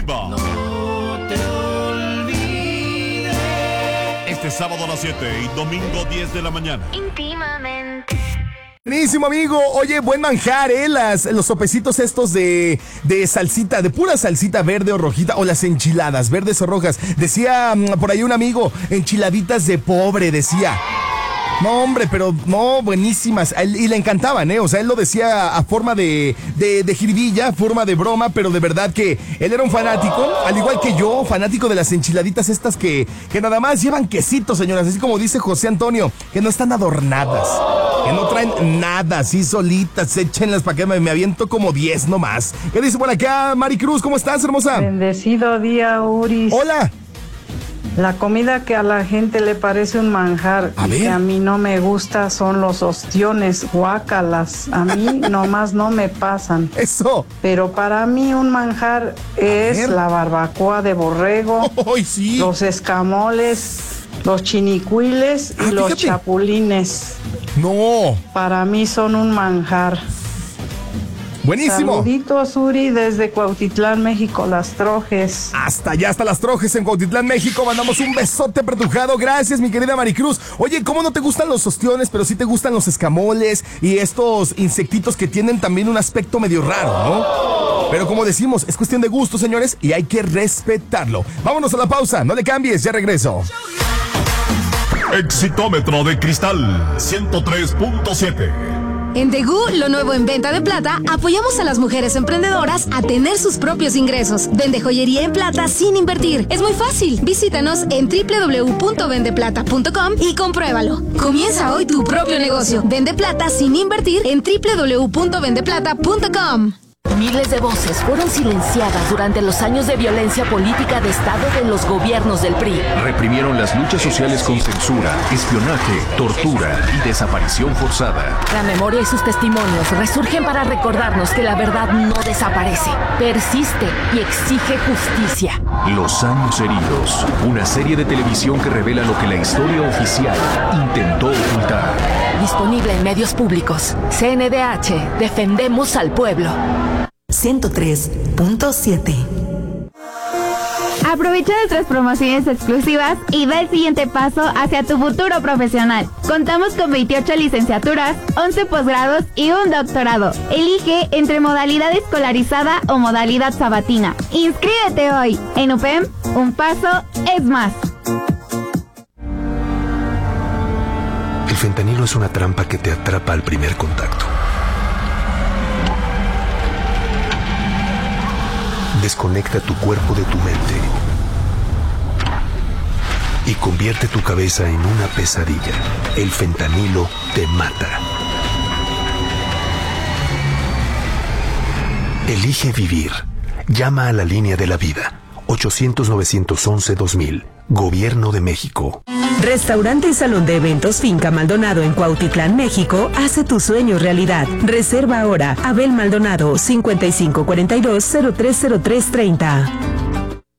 arriba. No te olvides. Este sábado a las 7 y domingo 10 de la mañana. Íntimamente. Buenísimo, amigo. Oye, buen manjar, los sopecitos estos de salsita, de pura salsita verde o rojita, o las enchiladas verdes o rojas. Decía por ahí un amigo, enchiladitas de pobre, decía. No, hombre, pero no, buenísimas. Y le encantaban, O sea, él lo decía a forma de jiribilla, forma de broma, pero de verdad que él era un fanático, al igual que yo, fanático de las enchiladitas estas que nada más llevan quesito, señoras. Así como dice José Antonio, que no están adornadas, que no traen nada, así solitas, échenlas para que me aviento como 10 nomás. ¿Qué dice por acá, Maricruz? ¿Cómo estás, hermosa? Bendecido día, Uris. Hola. La comida que a la gente le parece un manjar y que a mí no me gusta son los ostiones, guácalas. A mí nomás no me pasan. Eso. Pero para mí un manjar es la barbacoa de borrego, sí. Los escamoles, los chinicuiles y los chapulines. No. Para mí son un manjar. Buenísimo. Saluditos, Uri, desde Cuautitlán, México, Las Trojes. Hasta allá, hasta Las Trojes en Cuautitlán, México. Mandamos un besote apretujado. Gracias, mi querida Maricruz. Oye, ¿cómo no te gustan los ostiones, pero sí te gustan los escamoles y estos insectitos que tienen también un aspecto medio raro, ¿no? Pero como decimos, es cuestión de gusto, señores, y hay que respetarlo. Vámonos a la pausa, no le cambies, ya regreso. Exitómetro de cristal 103.7. En Degú, lo nuevo en venta de plata, apoyamos a las mujeres emprendedoras a tener sus propios ingresos. Vende joyería en plata sin invertir. Es muy fácil. Visítanos en www.vendeplata.com y compruébalo. Comienza hoy tu propio negocio. Vende plata sin invertir en www.vendeplata.com. Miles de voces fueron silenciadas durante los años de violencia política de Estado de los gobiernos del PRI. Reprimieron las luchas sociales con censura, espionaje, tortura y desaparición forzada. La memoria y sus testimonios resurgen para recordarnos que la verdad no desaparece, persiste y exige justicia. Los años heridos, una serie de televisión que revela lo que la historia oficial intentó ocultar. Disponible en medios públicos. CNDH, defendemos al pueblo. 103.7. Aprovecha nuestras promociones exclusivas y da el siguiente paso hacia tu futuro profesional. Contamos con 28 licenciaturas, 11 posgrados y un doctorado. Elige entre modalidad escolarizada o modalidad sabatina. Inscríbete hoy. En UPEM, un paso es más. El fentanilo es una trampa que te atrapa al primer contacto. Desconecta tu cuerpo de tu mente y convierte tu cabeza en una pesadilla. El fentanilo te mata. Elige vivir. Llama a la línea de la vida. 800-911-2000. Gobierno de México. Restaurante y Salón de Eventos Finca Maldonado en Cuautitlán, México, hace tu sueño realidad. Reserva ahora. Abel Maldonado, 5542-030330.